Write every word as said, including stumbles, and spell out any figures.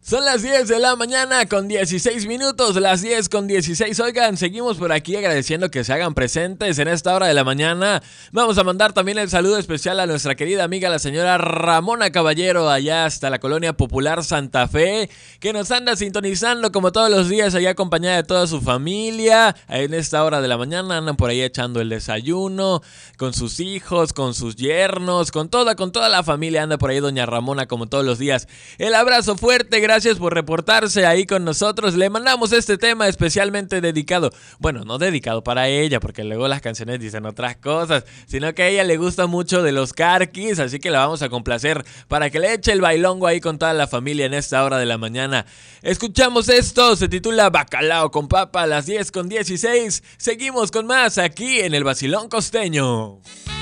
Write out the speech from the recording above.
Son las diez de la mañana con dieciséis minutos, las diez con dieciséis. Oigan, seguimos por aquí agradeciendo que se hagan presentes en esta hora de la mañana. Vamos a mandar también el saludo especial a nuestra querida amiga, la señora Ramona Caballero, allá hasta la Colonia Popular Santa Fe, que nos anda sintonizando como todos los días, allá acompañada de toda su familia. En esta hora de la mañana andan por ahí echando el desayuno, con sus hijos, con sus yernos, con toda, con toda la familia anda por ahí doña Ramona como todos los días. El abrazo fuerte, gracias. Gracias por reportarse ahí con nosotros. Le mandamos este tema especialmente dedicado. Bueno, no dedicado para ella, porque luego las canciones dicen otras cosas, sino que a ella le gusta mucho de los Carquis, así que la vamos a complacer para que le eche el bailongo ahí con toda la familia en esta hora de la mañana. Escuchamos esto, se titula Bacalao con Papa a las diez con dieciséis. Seguimos con más aquí en el Vacilón Costeño.